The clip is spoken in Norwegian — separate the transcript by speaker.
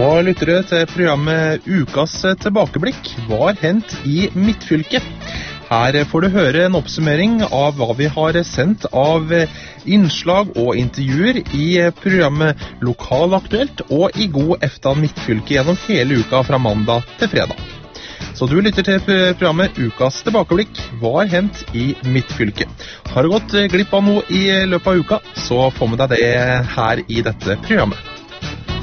Speaker 1: lytter du til programmet Ukas tilbakeblikk. Hva har hendt i Midtfylket? Her får du høre en oppsummering av hva vi har sendt av innslag og intervjuer i programmet Lokalaktuelt og i God eftan Midtfylke gjennom hele uka fra mandag til fredag. Så du lytter til programmet Ukas tilbakeblikk. Hva har hendt i Midtfylket? Har du gått glipp av noe i løpet av uka, så få med deg det her i dette programmet.